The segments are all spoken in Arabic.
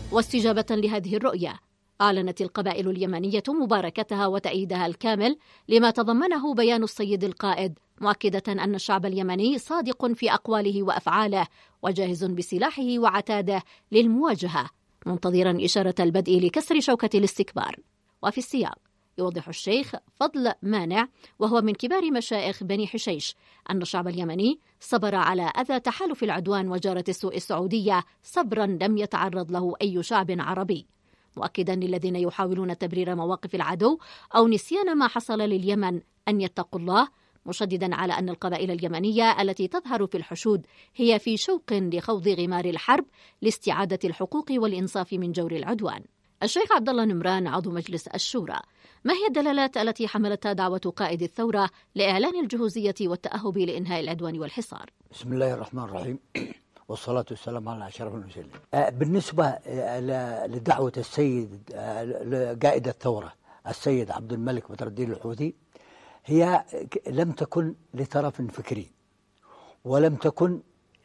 واستجابة لهذه الرؤية أعلنت القبائل اليمنية مباركتها وتأييدها الكامل لما تضمنه بيان السيد القائد، مؤكدة أن الشعب اليمني صادق في أقواله وأفعاله وجاهز بسلاحه وعتاده للمواجهة، منتظرا إشارة البدء لكسر شوكة الاستكبار. وفي السياق يوضح الشيخ فضل مانع وهو من كبار مشايخ بني حشيش أن الشعب اليمني صبر على أذى تحالف العدوان وجارة السوء السعودية صبرا لم يتعرض له أي شعب عربي، مؤكدا للذين يحاولون تبرير مواقف العدو أو نسيان ما حصل لليمن أن يتقوا الله، مشددا على أن القبائل اليمنية التي تظهر في الحشود هي في شوق لخوض غمار الحرب لاستعادة الحقوق والإنصاف من جور العدوان. الشيخ عبد الله نمران عضو مجلس الشورى: ما هي الدلالات التي حملتها دعوة قائد الثورة لإعلان الجهوزية والتأهب لإنهاء العدوان والحصار؟ بسم الله الرحمن الرحيم، والصلاة والسلام على أشرف المرسلين. بالنسبة لدعوة السيد قائد الثورة السيد عبد الملك بدر الدين الحوثي، هي لم تكن لطرف فكري ولم تكن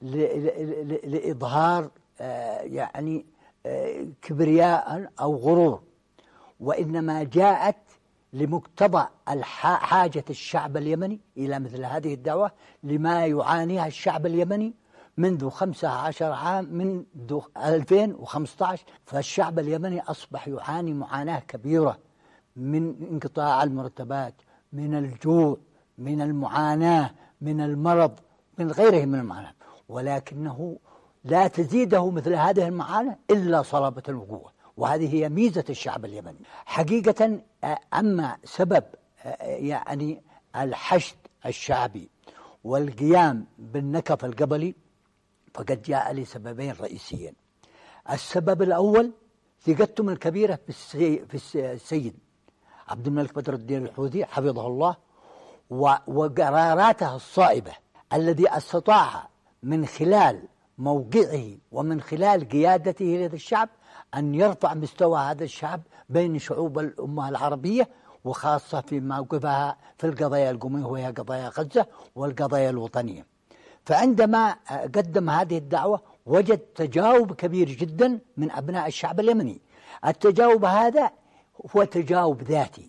لإظهار يعني كبرياء أو غرور، وإنما جاءت لمقتضى حاجة الشعب اليمني إلى مثل هذه الدعوة لما يعانيها الشعب اليمني منذ 15 عام، منذ 2015. فالشعب اليمني أصبح يعاني معاناة كبيرة من انقطاع المرتبات، من الجوع، من المعاناة، من المرض، من غيره من المعاناة، ولكنه لا تزيده مثل هذه المعاناة إلا صلابة وقوة، وهذه هي ميزة الشعب اليمني حقيقة. أما سبب يعني الحشد الشعبي والقيام بالنكف القبلي فقد جاء لسببين رئيسيين. السبب الأول ثقتهم الكبيرة في السيد عبد الملك بدر الدين الحوثي حفظه الله وقراراته الصائبة الذي استطاع من خلال موقعه ومن خلال قيادته لهذا الشعب أن يرفع مستوى هذا الشعب بين شعوب الأمة العربية، وخاصة في موقفها في القضايا القومية وهي قضايا غزة والقضايا الوطنية. فعندما قدم هذه الدعوة وجد تجاوب كبير جدا من أبناء الشعب اليمني. التجاوب هذا هو تجاوب ذاتي،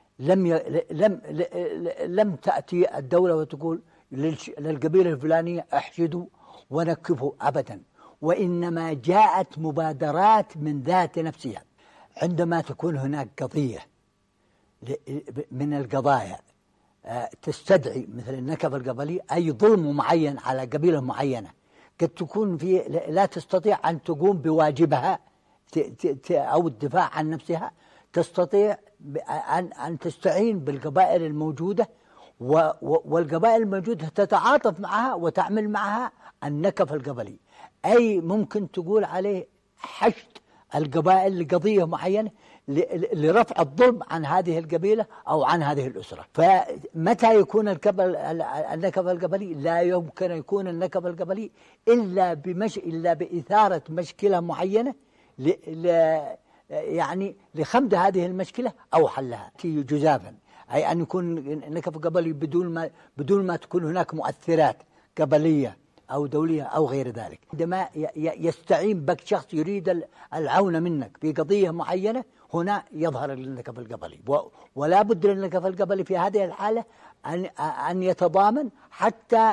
لم تأتي الدولة وتقول للقبيلة الفلانية احشدوا ونكفوا أبدا، وإنما جاءت مبادرات من ذات نفسها. عندما تكون هناك قضية من القضايا تستدعي مثل النكب القبلي أي ظلم معين على قبيلة معينة، قد تكون لا تستطيع أن تقوم بواجبها أو الدفاع عن نفسها، تستطيع أن تستعين بالقبائل الموجودة، والقبائل الموجودة تتعاطف معها وتعمل معها النكف القبلي، أي ممكن تقول عليه حشد القبائل لقضية معينة لرفع الظلم عن هذه القبيلة أو عن هذه الأسرة. فمتى يكون النكب القبلي؟ لا يمكن يكون النكب القبلي إلا بإثارة مشكلة معينة يعني لخمد هذه المشكلة أو حلها جزافا، أي أن يكون النكب القبلي بدون ما تكون هناك مؤثرات قبلية أو دولية أو غير ذلك. عندما يستعين بك شخص يريد العون منك في قضية معينة، هنا يظهر النكف القبلي، ولا بد للنكف القبلي في هذه الحالة أن يتضامن حتى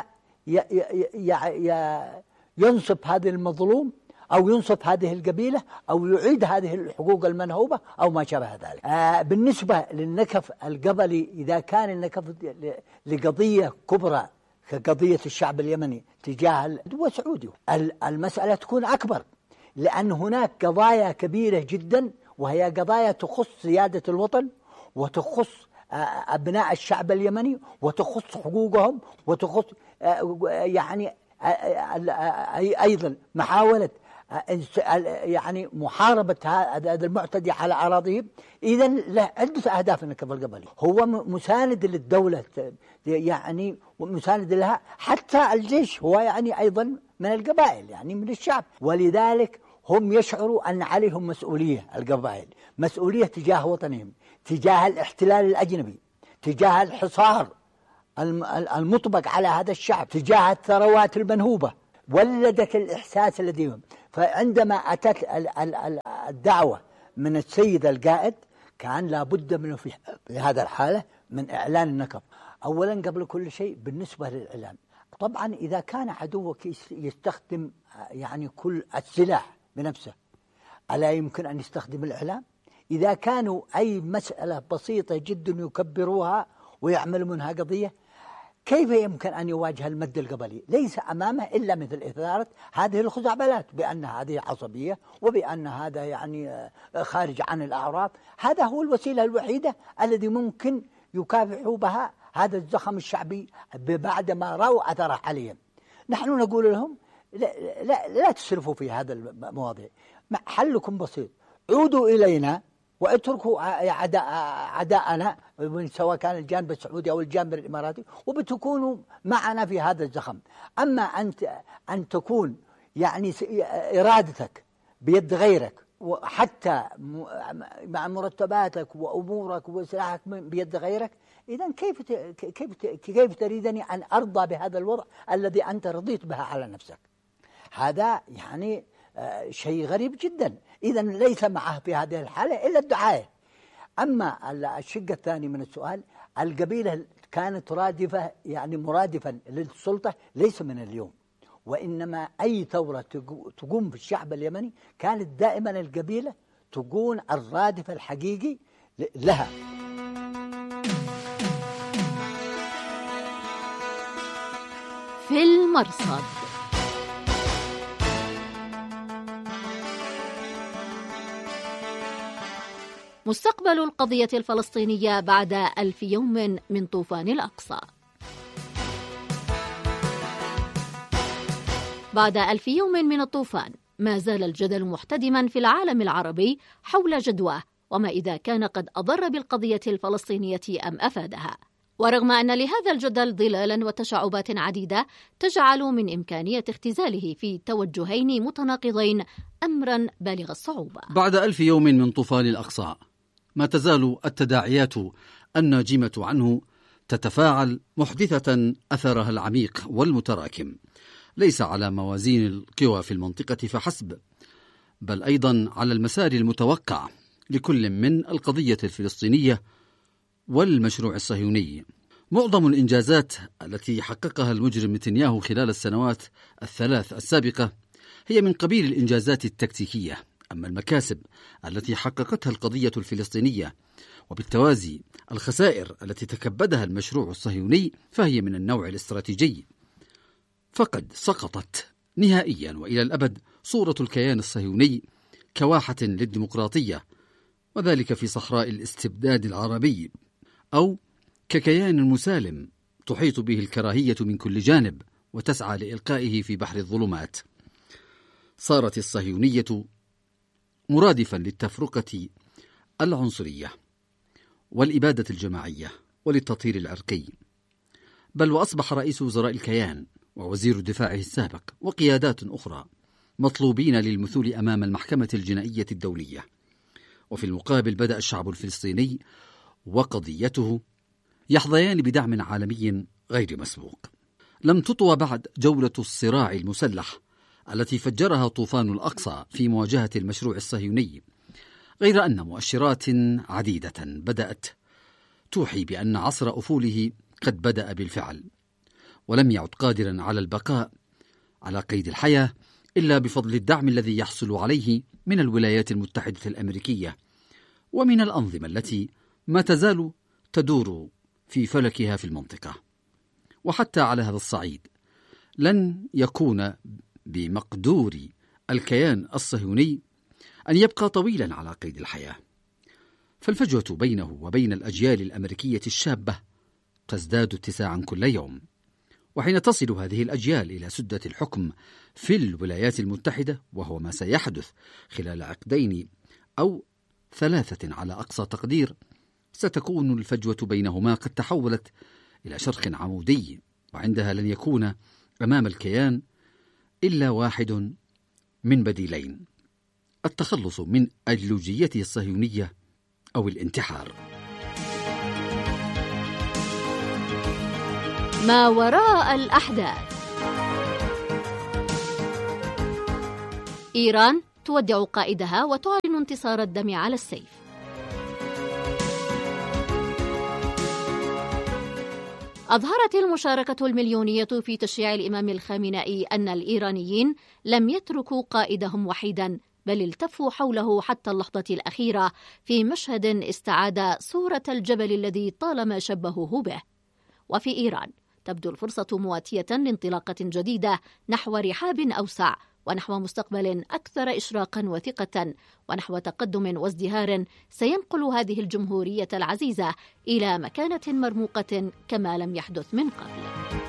ينصف هذا المظلوم أو ينصف هذه القبيلة أو يعيد هذه الحقوق المنهوبة أو ما شابه ذلك. بالنسبة للنكف القبلي، إذا كان النكف لقضية كبرى كقضية الشعب اليمني تجاه الدول السعودي، المسألة تكون أكبر، لأن هناك قضايا كبيرة جدا وهي قضايا تخص سيادة الوطن وتخص أبناء الشعب اليمني وتخص حقوقهم وتخص يعني أيضا محاولة يعني محاربة هذا المعتدي على أراضيهم. إذن له عدة أهداف النكف القبلي، هو مساند للدولة يعني مساند لها، حتى الجيش هو يعني أيضا من القبائل يعني من الشعب، ولذلك هم يشعروا أن عليهم مسؤولية. القبائل مسؤولية تجاه وطنهم، تجاه الاحتلال الأجنبي، تجاه الحصار المطبق على هذا الشعب، تجاه الثروات المنهوبة، ولدت الإحساس لديهم. فعندما أتت الدعوة من السيد القائد كان لابد منه في هذا الحالة من إعلان النكب. أولا قبل كل شيء بالنسبة للإعلام، طبعا إذا كان عدوك يستخدم يعني كل السلاح بنفسه، ألا يمكن أن يستخدم الإعلام؟ إذا كانوا أي مسألة بسيطة جدا يكبروها ويعمل منها قضية، كيف يمكن أن يواجه المد القبلي؟ ليس أمامه إلا مثل إثارة هذه الخزعبلات بأن هذه عصبية وبأن هذا يعني خارج عن الأعراف. هذا هو الوسيلة الوحيدة الذي ممكن يكافحوا بها هذا الزخم الشعبي بعد ما رأوا أثره عليهم. نحن نقول لهم لا تسرفوا في هذا المواضيع، حلكم بسيط، عودوا إلينا واتركوا عداءنا سواء كان الجانب السعودي أو الجانب الإماراتي، وبتكونوا معنا في هذا الزخم. أما أن تكون يعني إرادتك بيد غيرك، وحتى مع مرتباتك وأمورك وسلاحك بيد غيرك، إذن كيف تريدني أن أرضى بهذا الوضع الذي أنت رضيت بها على نفسك؟ هذا يعني شيء غريب جدا. إذن ليس معه في هذه الحالة إلا الدعاية. أما الشق الثاني من السؤال، القبيلة كانت رادفة يعني مرادفا للسلطة ليس من اليوم، وإنما أي ثورة تقوم في الشعب اليمني كانت دائما القبيلة تكون الرادف الحقيقي لها. في المرصد. مستقبل القضية الفلسطينية بعد 1000 يوم من طوفان الأقصى. بعد 1000 يوم من الطوفان ما زال الجدل محتدما في العالم العربي حول جدواه، وما إذا كان قد أضر بالقضية الفلسطينية أم أفادها. ورغم أن لهذا الجدل ظلالا وتشعبات عديدة تجعل من إمكانية اختزاله في توجهين متناقضين أمرا بالغ الصعوبة. بعد 1000 يوم من طوفان الأقصى ما تزال التداعيات الناجمة عنه تتفاعل، محدثة أثرها العميق والمتراكم، ليس على موازين القوى في المنطقة فحسب، بل أيضا على المسار المتوقع لكل من القضية الفلسطينية والمشروع الصهيوني. معظم الإنجازات التي حققها المجرم نتنياهو خلال السنوات الثلاث السابقة هي من قبيل الإنجازات التكتيكية، أما المكاسب التي حققتها القضية الفلسطينية وبالتوازي الخسائر التي تكبدها المشروع الصهيوني فهي من النوع الاستراتيجي. فقد سقطت نهائيا وإلى الأبد صورة الكيان الصهيوني كواحة للديمقراطية، وذلك في صحراء الاستبداد العربي، أو ككيان مسالم تحيط به الكراهية من كل جانب وتسعى لإلقائه في بحر الظلمات. صارت الصهيونية مرادفا للتفرقة العنصرية والإبادة الجماعية وللتطهير العرقي، بل وأصبح رئيس وزراء الكيان ووزير دفاعه السابق وقيادات أخرى مطلوبين للمثول أمام المحكمة الجنائية الدولية. وفي المقابل بدأ الشعب الفلسطيني وقضيته يحظيان بدعم عالمي غير مسبوق. لم تطوى بعد جولة الصراع المسلح التي فجرها طوفان الأقصى في مواجهة المشروع الصهيوني، غير أن مؤشرات عديدة بدأت توحي بأن عصر أفوله قد بدأ بالفعل، ولم يعد قادرا على البقاء على قيد الحياة إلا بفضل الدعم الذي يحصل عليه من الولايات المتحدة الأمريكية ومن الأنظمة التي ما تزال تدور في فلكها في المنطقة. وحتى على هذا الصعيد لن يكون بمقدور الكيان الصهيوني أن يبقى طويلا على قيد الحياة، فالفجوة بينه وبين الأجيال الأمريكية الشابة تزداد اتساعا كل يوم. وحين تصل هذه الأجيال إلى سدة الحكم في الولايات المتحدة، وهو ما سيحدث خلال عقدين أو 3 على أقصى تقدير، ستكون الفجوة بينهما قد تحولت إلى شرخ عمودي، وعندها لن يكون أمام الكيان إلا واحد من بديلين: التخلص من أيديولوجيته الصهيونية أو الانتحار. ما وراء الأحداث. إيران تودع قائدها وتعلن انتصار الدم على السيف. أظهرت المشاركة المليونية في تشييع الإمام الخامنئي أن الإيرانيين لم يتركوا قائدهم وحيدا، بل التفوا حوله حتى اللحظة الأخيرة في مشهد استعاد صورة الجبل الذي طالما شبهوه به. وفي إيران تبدو الفرصة مواتية لانطلاقة جديدة نحو رحاب أوسع، ونحو مستقبل أكثر إشراقا وثقة، ونحو تقدم وازدهار سينقل هذه الجمهورية العزيزة إلى مكانة مرموقة كما لم يحدث من قبل.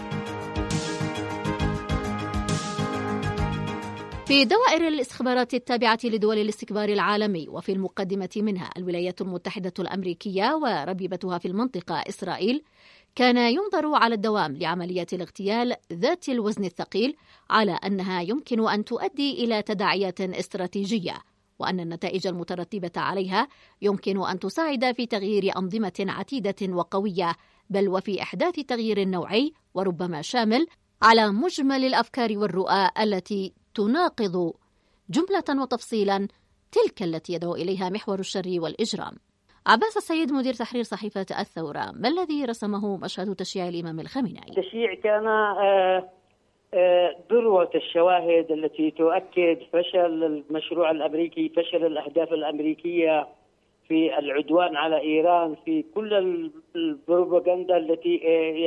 في دوائر الاستخبارات التابعة لدول الاستكبار العالمي، وفي المقدمة منها الولايات المتحدة الأمريكية وربيبتها في المنطقة إسرائيل، كان ينظر على الدوام لعمليات الاغتيال ذات الوزن الثقيل على أنها يمكن أن تؤدي إلى تداعيات استراتيجية، وأن النتائج المترتبة عليها يمكن أن تساعد في تغيير أنظمة عتيدة وقوية، بل وفي إحداث تغيير نوعي وربما شامل على مجمل الأفكار والرؤى التي تناقض جملة وتفصيلا تلك التي يدعو إليها محور الشر والإجرام. عباس السيد، مدير تحرير صحيفة الثورة، ما الذي رسمه مشهد تشييع الإمام الخامنئي؟ التشييع كان ذروة الشواهد التي تؤكد فشل المشروع الأمريكي، فشل الأهداف الأمريكية في العدوان على إيران، في كل البروباغندا التي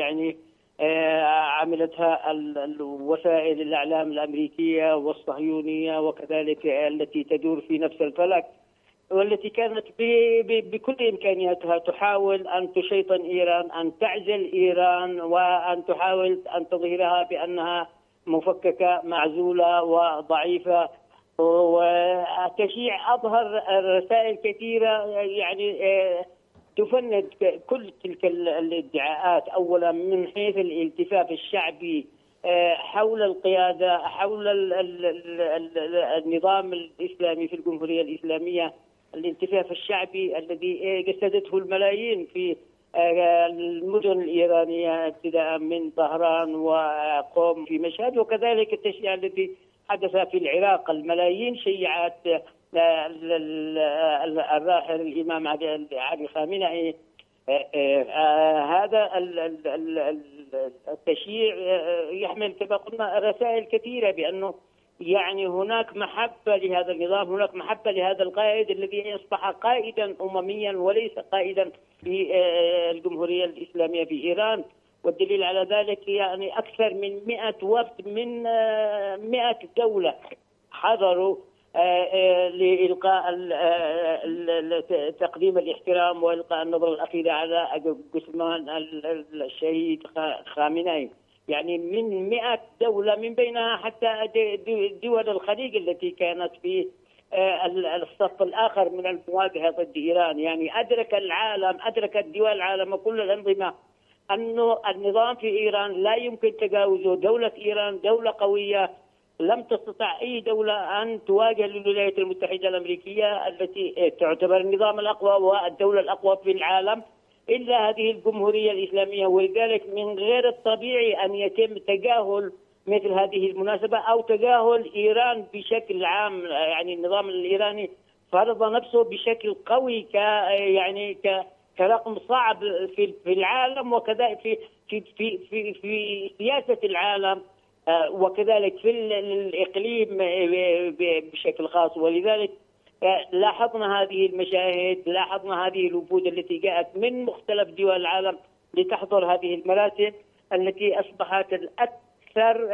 عملتها وسائل الإعلام الأمريكية والصهيونية، وكذلك التي تدور في نفس الفلك، والتي كانت بكل إمكانياتها تحاول أن تشيطن إيران، أن تعزل إيران، وأن تحاول أن تظهرها بأنها مفككة معزولة وضعيفة. والتشييع أظهر رسائل كثيرة تفند كل تلك الادعاءات، أولا من حيث الالتفاف الشعبي حول القيادة، حول النظام الإسلامي في الجمهورية الإسلامية، الالتفاف الشعبي الذي جسدته الملايين في المدن الإيرانية ابتداء من طهران وقوم في مشهد، وكذلك التشييع الذي حدث في العراق، الملايين شيعت الراحل الإمام علي الخامنئي. هذا التشييع يحمل كما قلنا رسائل كثيرة، بأنه هناك محبة لهذا النظام، هناك محبة لهذا القائد الذي أصبح قائدا أمميا وليس قائدا في الجمهورية الإسلامية في إيران. والدليل على ذلك أكثر من 100 وفد من 100 دولة حضروا لإلقاء تقديم الاحترام وإلقاء النظرة الأخيرة على جثمان الشهيد خامنئي. من 100 دولة، من بينها حتى دول الخليج التي كانت في الصف الآخر من المواجهة ضد إيران. أدرك العالم، أدركت دول العالم وكل الأنظمة أنه النظام في إيران لا يمكن تجاوزه. دولة إيران دولة قوية، لم تستطع أي دولة أن تواجه الولايات المتحدة الأمريكية التي تعتبر النظام الأقوى والدولة الأقوى في العالم إلا هذه الجمهورية الإسلامية. ولذلك من غير الطبيعي أن يتم تجاهل مثل هذه المناسبة أو تجاهل إيران بشكل عام. النظام الإيراني فرض نفسه بشكل قوي كرقم صعب في العالم، وكذلك في سياسة العالم، وكذلك في الإقليم بشكل خاص. ولذلك لاحظنا هذه المشاهد، لاحظنا هذه الوفود التي جاءت من مختلف دول العالم لتحضر هذه المراسم التي أصبحت الأكثر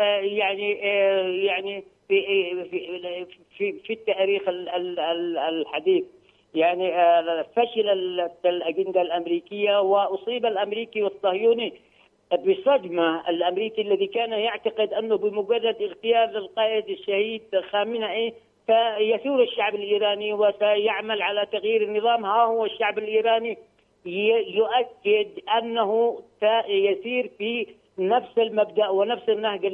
في التاريخ الحديث. فشل الأجندة الأمريكية، وأصيب الأمريكي والصهيوني بصدمة. الأمريكي الذي كان يعتقد أنه بمجرد اغتيال القائد الشهيد خامنئي سيثور الشعب الإيراني وسيعمل على تغيير النظام، ها هو الشعب الإيراني يؤكد أنه سيسير في نفس المبدأ ونفس النهج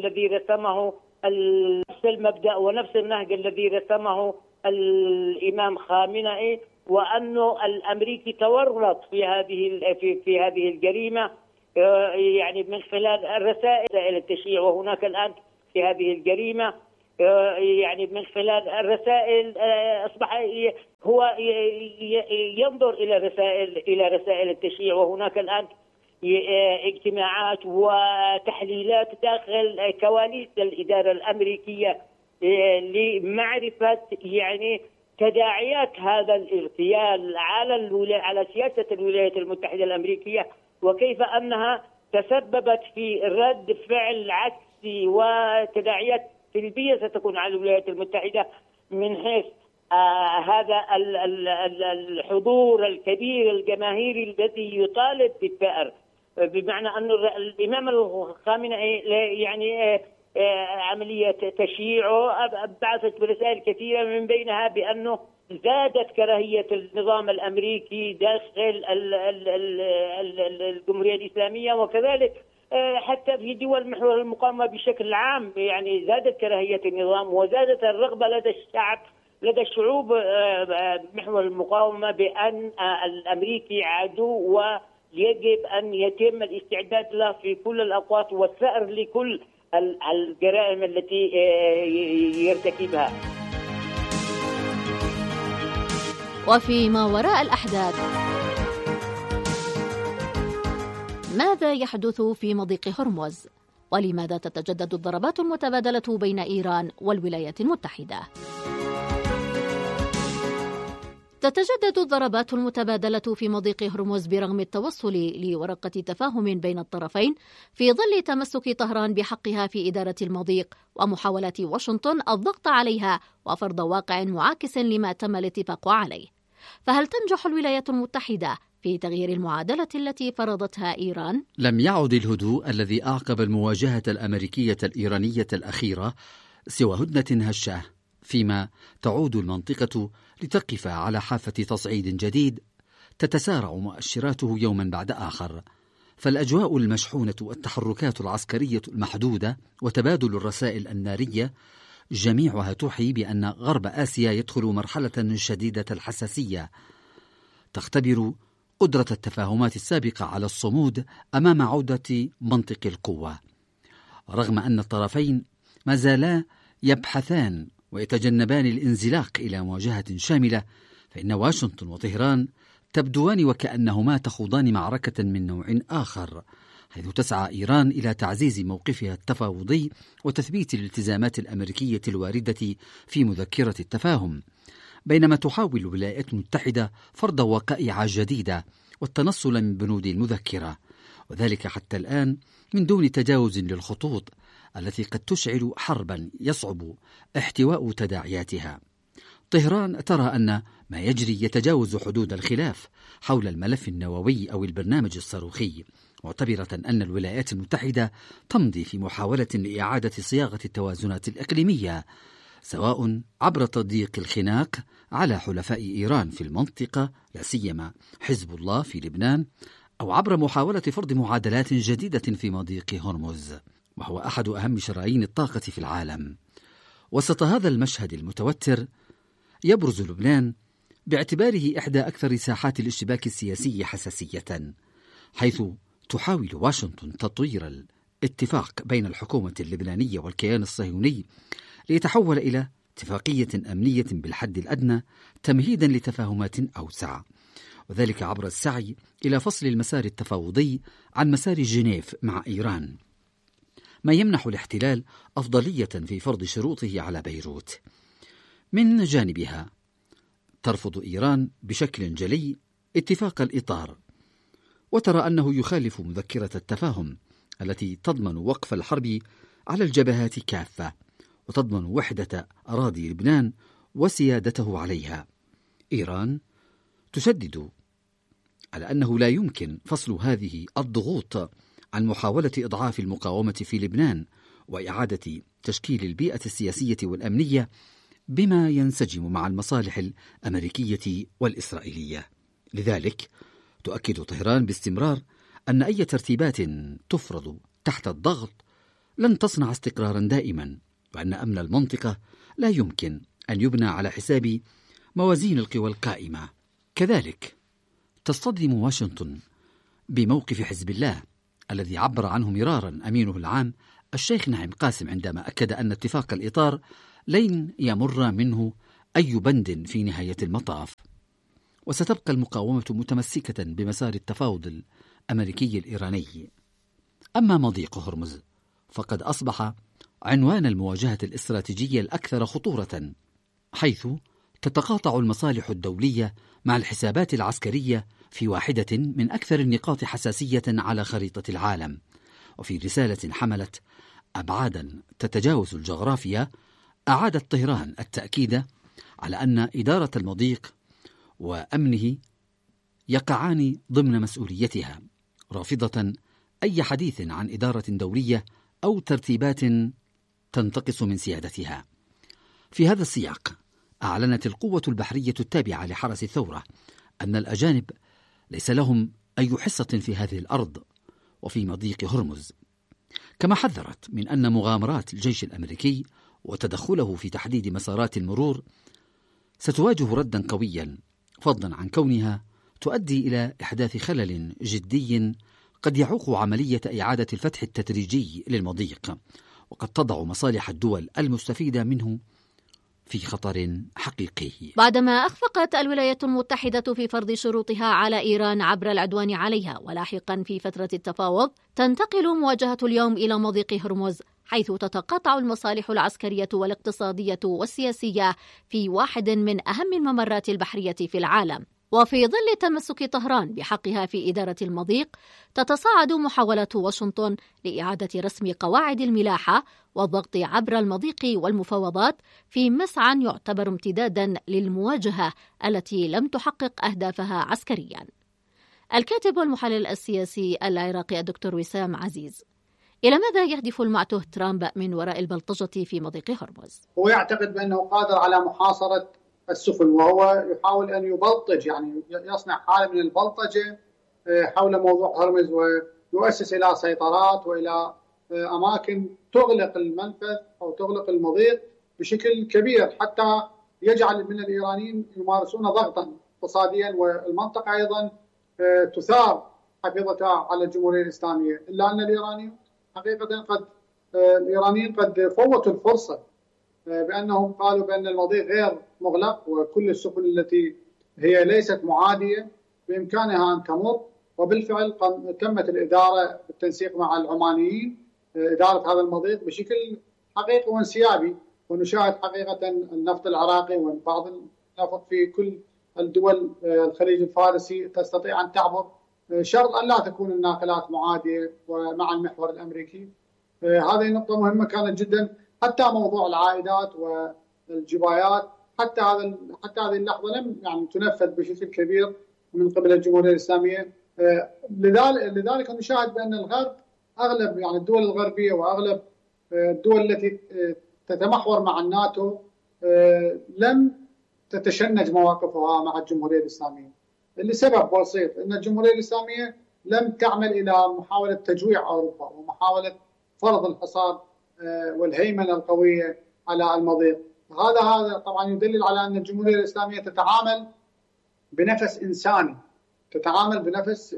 الذي رسمه الإمام خامنئي، وأنه الأمريكي تورط في هذه الجريمة من خلال الرسائل التشييع. وهناك الآن في هذه الجريمة يعني من خلال الرسائل أصبح هو ينظر إلى رسائل التشييع، وهناك الآن اجتماعات وتحليلات داخل كواليس الإدارة الأمريكية لمعرفة يعني تداعيات هذا الاغتيال على سياسة الولايات المتحدة الأمريكية، وكيف أنها تسببت في رد فعل عكسي وتداعيات سلبية ستكون على الولايات المتحدة من حيث هذا الحضور الكبير الجماهيري الذي يطالب بالثأر، بمعنى أن الإمام الخامنئي يعني عملية تشييعه بعثت برسائل كثيرة، من بينها بأنه زادت كراهية النظام الأمريكي داخل الجمهورية الإسلامية، وكذلك حتى في دول محور المقاومة بشكل عام يعني زادت كراهية النظام وزادت الرغبة لدى الشعوب محور المقاومة بأن الأمريكي عدو ويجب أن يتم الاستعداد له في كل الأوقات والثأر لكل الجرائم التي يرتكبها. وفيما وراء الأحداث، ماذا يحدث في مضيق هرمز؟ ولماذا تتجدد الضربات المتبادلة بين إيران والولايات المتحدة؟ تتجدد الضربات المتبادلة في مضيق هرمز برغم التوصل لورقة تفاهم بين الطرفين في ظل تمسك طهران بحقها في إدارة المضيق ومحاولة واشنطن الضغط عليها وفرض واقع معاكس لما تم الاتفاق عليه. فهل تنجح الولايات المتحدة في تغيير المعادلة التي فرضتها إيران؟ لم يعد الهدوء الذي أعقب المواجهة الأمريكية الإيرانية الأخيرة سوى هدنة هشة، فيما تعود المنطقة لتقف على حافة تصعيد جديد تتسارع مؤشراته يوما بعد آخر. فالأجواء المشحونة والتحركات العسكرية المحدودة وتبادل الرسائل النارية جميعها توحي بأن غرب آسيا يدخل مرحلة شديدة الحساسية تختبر قدرة التفاهمات السابقة على الصمود أمام عودة منطق القوة. رغم أن الطرفين ما زالا يبحثان ويتجنبان الانزلاق إلى مواجهة شاملة، فإن واشنطن وطهران تبدوان وكأنهما تخوضان معركة من نوع آخر، حيث تسعى إيران إلى تعزيز موقفها التفاوضي وتثبيت الالتزامات الأمريكية الواردة في مذكرة التفاهم، بينما تحاول الولايات المتحدة فرض وقائع جديدة والتنصل من بنود المذكرة، وذلك حتى الآن من دون تجاوز للخطوط التي قد تشعل حربا يصعب احتواء تداعياتها. طهران ترى أن ما يجري يتجاوز حدود الخلاف حول الملف النووي أو البرنامج الصاروخي، معتبرة أن الولايات المتحدة تمضي في محاولة لإعادة صياغة التوازنات الإقليمية، سواء عبر تضييق الخناق على حلفاء إيران في المنطقة لا سيما حزب الله في لبنان، أو عبر محاولة فرض معادلات جديدة في مضيق هرمز، وهو أحد أهم شرايين الطاقة في العالم. وسط هذا المشهد المتوتر يبرز لبنان باعتباره إحدى أكثر ساحات الاشتباك السياسي حساسية، حيث تحاول واشنطن تطوير الاتفاق بين الحكومة اللبنانية والكيان الصهيوني ليتحول إلى اتفاقية أمنية بالحد الأدنى تمهيدا لتفاهمات أوسع، وذلك عبر السعي إلى فصل المسار التفاوضي عن مسار جنيف مع إيران، ما يمنح الاحتلال أفضلية في فرض شروطه على بيروت. من جانبها ترفض إيران بشكل جلي اتفاق الإطار، وترى أنه يخالف مذكرة التفاهم التي تضمن وقف الحرب على الجبهات كافة وتضمن وحدة أراضي لبنان وسيادته عليها. إيران تشدد على أنه لا يمكن فصل هذه الضغوط عن محاولة إضعاف المقاومة في لبنان وإعادة تشكيل البيئة السياسية والأمنية بما ينسجم مع المصالح الأمريكية والإسرائيلية. لذلك تؤكد طهران باستمرار أن أي ترتيبات تفرض تحت الضغط لن تصنع استقرارا دائما، وأن أمن المنطقة لا يمكن أن يبنى على حساب موازين القوى القائمة. كذلك تصطدم واشنطن بموقف حزب الله الذي عبر عنه مرارا أمينه العام الشيخ نعيم قاسم عندما أكد أن اتفاق الإطار لن يمر منه أي بند في نهاية المطاف، وستبقى المقاومة متمسكة بمسار التفاوض الأمريكي الإيراني. أما مضيق هرمز فقد أصبح عنوان المواجهة الاستراتيجية الأكثر خطورة، حيث تتقاطع المصالح الدولية مع الحسابات العسكرية في واحدة من أكثر النقاط حساسية على خريطة العالم. وفي رسالة حملت أبعادا تتجاوز الجغرافيا، أعادت طهران التأكيد على أن إدارة المضيق وأمنه يقعان ضمن مسؤوليتها، رافضة أي حديث عن إدارة دولية أو ترتيبات تنتقص من سيادتها. في هذا السياق أعلنت القوة البحرية التابعة لحرس الثورة أن الأجانب ليس لهم أي حصة في هذه الأرض وفي مضيق هرمز، كما حذرت من أن مغامرات الجيش الأمريكي وتدخله في تحديد مسارات المرور ستواجه ردا قويا، فضلا عن كونها تؤدي إلى إحداث خلل جدي قد يعوق عملية إعادة الفتح التدريجي للمضيق، وقد تضع مصالح الدول المستفيدة منه في خطر حقيقي. بعدما أخفقت الولايات المتحدة في فرض شروطها على إيران عبر العدوان عليها ولاحقا في فترة التفاوض، تنتقل مواجهة اليوم إلى مضيق هرمز، حيث تتقاطع المصالح العسكرية والاقتصادية والسياسية في واحد من أهم الممرات البحرية في العالم. وفي ظل تمسك طهران بحقها في إدارة المضيق، تتصاعد محاولات واشنطن لإعادة رسم قواعد الملاحة والضغط عبر المضيق والمفاوضات في مسعى يعتبر امتدادا للمواجهة التي لم تحقق أهدافها عسكريا. الكاتب والمحلل السياسي العراقي الدكتور وسام عزيز: إلى ماذا يهدف المعتوه ترامب من وراء البلطجة في مضيق هرمز؟ هو يعتقد بأنه قادر على محاصرة السفن، وهو يحاول أن يبلطج، يعني يصنع حالة من البلطجة حول موضوع هرمز، ويؤسس إلى سيطرات وإلى أماكن تغلق المنفذ أو تغلق المضيق بشكل كبير، حتى يجعل من الإيرانيين يمارسون ضغطا اقتصاديا، والمنطقة أيضا تثار حفيظتها على الجمهورية الإسلامية. إلا أن الإيرانيين قد فوتوا الفرصة بأنهم قالوا بأن المضيق غير مغلق، وكل السفن التي هي ليست معادية بإمكانها أن تمر. وبالفعل تمت الإدارة بالتنسيق مع العمانيين إدارة هذا المضيق بشكل حقيقي وانسيابي، ونشاهد حقيقة النفط العراقي وبعض النفط في كل الدول الخليج الفارسي تستطيع أن تعبر، شرط أن لا تكون الناقلات معادية ومع المحور الأمريكي. هذه نقطة مهمة كانت جدا. حتى موضوع العائدات والجبايات حتى هذه اللحظة لم تنفذ بشكل كبير من قبل الجمهورية الإسلامية. لذلك نشاهد بأن الغرب أغلب الدول الغربية وأغلب الدول التي تتمحور مع الناتو لم تتشنج مواقفها مع الجمهورية الإسلامية، لسبب بسيط: أن الجمهورية الإسلامية لم تعمل إلى محاولة تجويع أوروبا ومحاولة فرض الحصار والهيمنة القوية على المضيق. هذا طبعا يدلل على أن الجمهورية الإسلامية تتعامل بنفس إنساني، تتعامل بنفس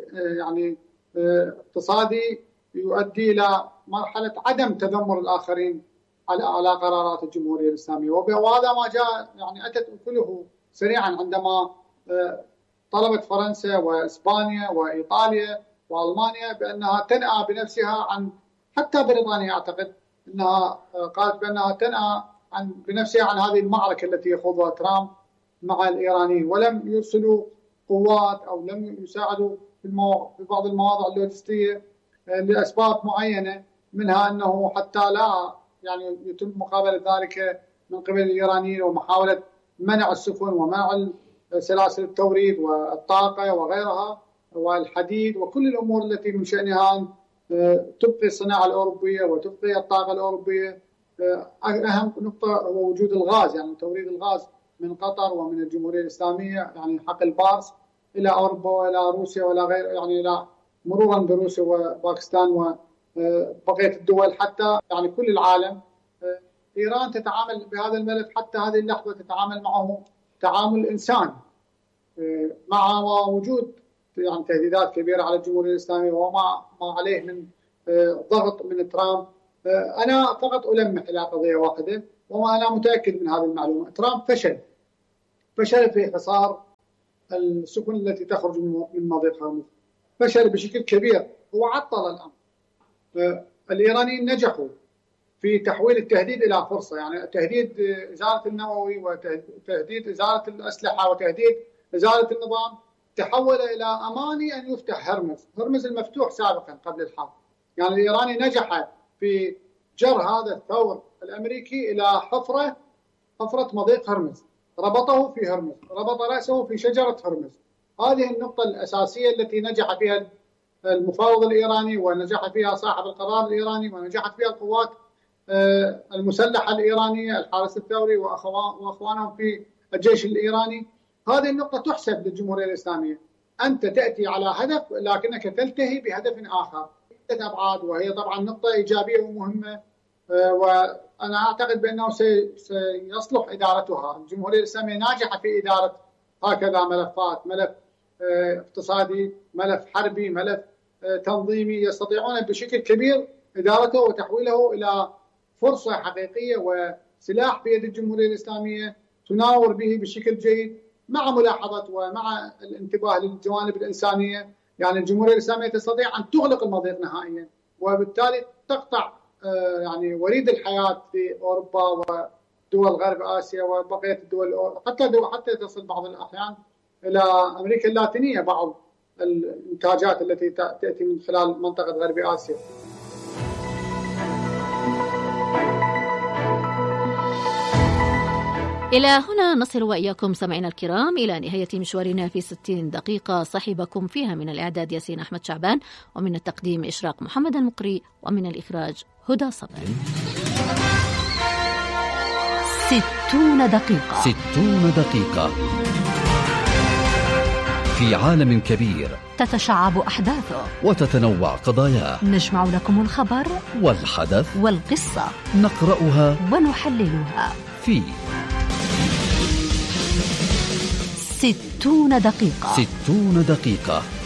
اقتصادي يؤدي إلى مرحلة عدم تذمر الآخرين على قرارات الجمهورية الإسلامية. وهذا ما جاء أتت أكله سريعا عندما طلبت فرنسا وإسبانيا وإيطاليا وألمانيا بأنها تنأى بنفسها عن، حتى بريطانيا أعتقد أنها قالت بأنها تنأى بنفسها عن هذه المعركة التي يخوضها ترامب مع الإيرانيين، ولم يرسلوا قوات أو لم يساعدوا في بعض المواضع اللوجستية لأسباب معينة، منها أنه حتى لا يتم مقابلة ذلك من قبل الإيرانيين، ومحاولة منع السفن ومنع سلاسل التوريد والطاقة وغيرها والحديد وكل الأمور التي من شأنها أن تبقي الصناعة الأوروبية وتبقي الطاقة الأوروبية. أهم نقطة هو وجود الغاز، توريد الغاز من قطر ومن الجمهورية الإسلامية، حقل بارس إلى أوروبا وإلى روسيا ولا غير، إلى مرورا بروسيا وباكستان وبقية الدول حتى كل العالم. إيران تتعامل بهذا الملف حتى هذه اللحظة تتعامل معه تعامل إنساني، مع وجود تهديدات كبيرة على الجمهورية الإسلامية وما عليه من ضغط من ترامب أنا فقط ألمح إلى قضية واحدة، وما أنا متأكد من هذه المعلومة. ترامب فشل في حصار السفن التي تخرج من مضيق هرمز، فشل بشكل كبير، هو عطل الأمر. الإيرانيين نجحوا في تحويل التهديد إلى فرصة، يعني تهديد إزالة النووي وتهديد إزالة الأسلحة وتهديد إزالة النظام تحول إلى أماني أن يفتح هرمز المفتوح سابقا قبل الحرب. يعني الإيراني نجح في جر هذا الثور الأمريكي إلى حفرة مضيق هرمز، ربطه في هرمز، ربط رأسه في شجرة هرمز. هذه النقطة الأساسية التي نجح فيها المفاوض الإيراني، ونجح فيها صاحب القرار الإيراني، ونجحت فيها القوات المسلحة الإيرانية، الحارس الثوري وأخوانهم في الجيش الإيراني. هذه النقطة تحسب للجمهورية الإسلامية. أنت تأتي على هدف لكنك تلتهي بهدف آخر، عدة أبعاد، وهي طبعا نقطة إيجابية ومهمة، وأنا أعتقد بأنه سيصلح إدارتها. الجمهورية الإسلامية ناجحة في إدارة هكذا ملفات، ملف اقتصادي، ملف حربي، ملف تنظيمي، يستطيعون بشكل كبير إدارته وتحويله إلى فرصة حقيقية وسلاح بيد الجمهورية الإسلامية تناور به بشكل جيد، مع ملاحظة ومع الانتباه للجوانب الإنسانية. يعني الجمهورية الإسلامية تستطيع أن تغلق المضيق نهائيا، وبالتالي تقطع يعني وريد الحياة في أوروبا ودول غرب آسيا وبقية الدول، حتى تصل بعض الأحيان إلى أمريكا اللاتينية بعض الإنتاجات التي تأتي من خلال منطقة غرب آسيا. إلى هنا نصل وإياكم سمعنا الكرام إلى نهاية مشوارنا في 60 دقيقة صحبكم فيها من الإعداد ياسين أحمد شعبان، ومن التقديم إشراق محمد المقري، ومن الإخراج هدى صبري. 60 دقيقة. 60 دقيقة في عالم كبير تتشعب أحداثه وتتنوع قضاياه، نجمع لكم الخبر والحدث والقصة، نقرأها ونحللها في 60 دقيقة. 60 دقيقة